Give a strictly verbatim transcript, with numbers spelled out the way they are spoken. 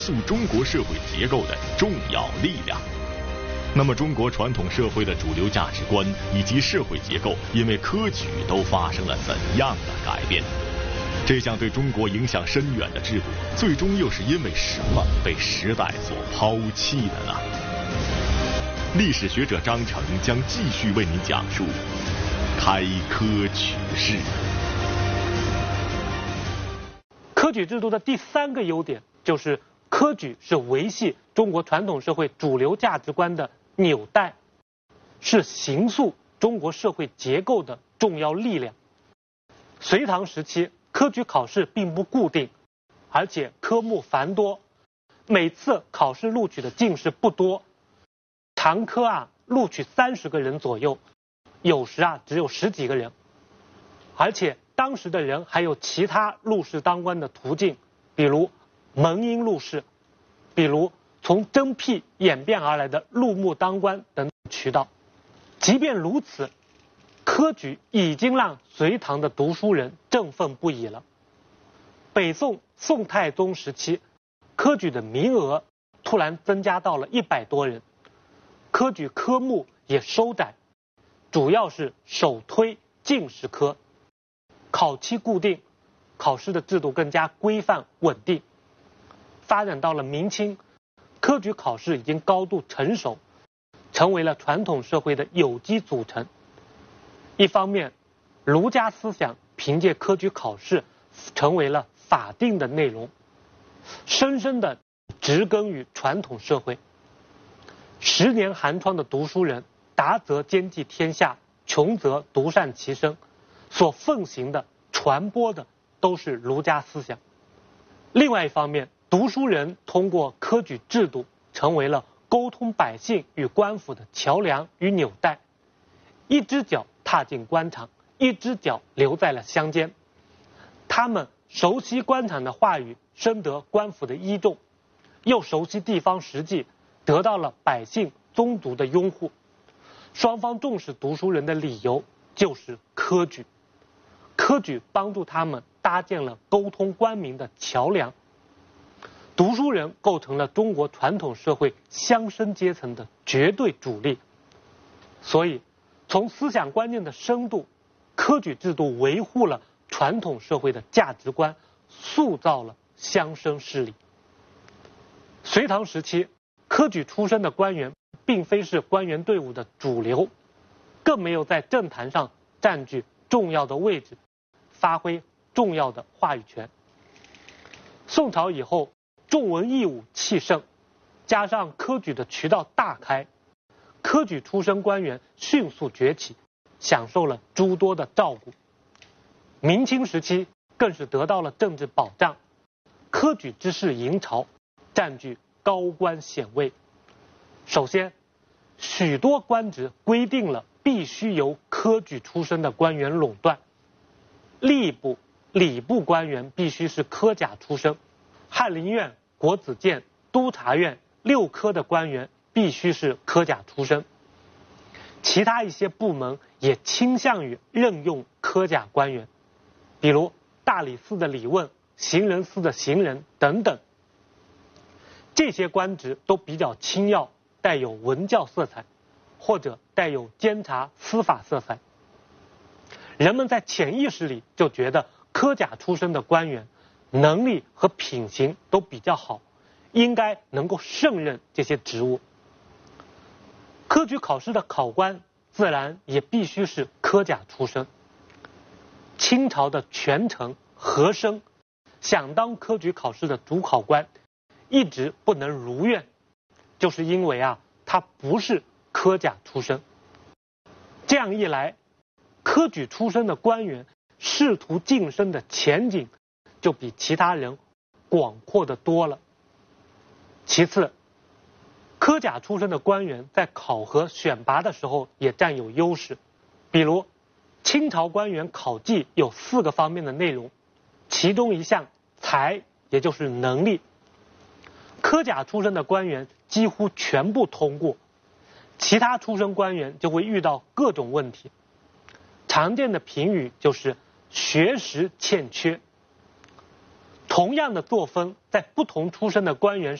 塑中国社会结构的重要力量。那么，中国传统社会的主流价值观以及社会结构，因为科举都发生了怎样的改变？这项对中国影响深远的制度，最终又是因为什么被时代所抛弃的呢？历史学者张成将继续为您讲述开科取士。 科举制度的第三个优点就是科举是维系中国传统社会主流价值观的纽带，是形塑中国社会结构的重要力量。隋唐时期，科举考试并不固定，而且科目繁多，每次考试录取的进士不多，常科啊录取三十个人左右，有时啊只有十几个人。而且当时的人还有其他入仕当官的途径，比如门荫入仕，比如从征辟演变而来的入幕当官等渠道。即便如此，科举已经让隋唐的读书人振奋不已了。北宋宋太宗时期，科举的名额突然增加到了一百多人，科举科目也收窄，主要是首推进士科，考期固定，考试的制度更加规范稳定。发展到了明清，科举考试已经高度成熟，成为了传统社会的有机组成。一方面，儒家思想凭借科举考试成为了法定的内容，深深地植根于传统社会。十年寒窗的读书人，达则兼济天下，穷则独善其身，所奉行的传播的都是儒家思想。另外一方面，读书人通过科举制度成为了沟通百姓与官府的桥梁与纽带，一只脚踏进官场，一只脚留在了乡间。他们熟悉官场的话语，深得官府的倚重，又熟悉地方实际，得到了百姓宗族的拥护。双方重视读书人的理由就是科举，科举帮助他们搭建了沟通官民的桥梁。读书人构成了中国传统社会乡绅阶层的绝对主力，所以从思想观念的深度，科举制度维护了传统社会的价值观，塑造了乡绅势力。隋唐时期，科举出身的官员并非是官员队伍的主流，更没有在政坛上占据重要的位置，发挥重要的话语权。宋朝以后，重文抑武气盛，加上科举的渠道大开，科举出身官员迅速崛起，享受了诸多的照顾。明清时期更是得到了政治保障，科举之士迎朝，占据高官显位。首先，许多官职规定了必须由科举出身的官员垄断。吏部、礼部官员必须是科甲出身，翰林院、国子监、督察院六科的官员必须是科甲出身。其他一些部门也倾向于任用科甲官员，比如大理寺的理问、行人司的行人等等。这些官职都比较轻要，带有文教色彩，或者带有监察司法色彩。人们在潜意识里就觉得科甲出身的官员能力和品行都比较好，应该能够胜任这些职务。科举考试的考官自然也必须是科甲出身。清朝的权臣和珅想当科举考试的主考官，一直不能如愿，就是因为啊他不是科甲出身。这样一来，科举出身的官员仕途晋升的前景就比其他人广阔的多了。其次，科甲出身的官员在考核选拔的时候也占有优势。比如清朝官员考绩有四个方面的内容，其中一项才，也就是能力，科甲出身的官员几乎全部通过，其他出身官员就会遇到各种问题。常见的评语就是学识欠缺。 同样的作风，在不同出身的官员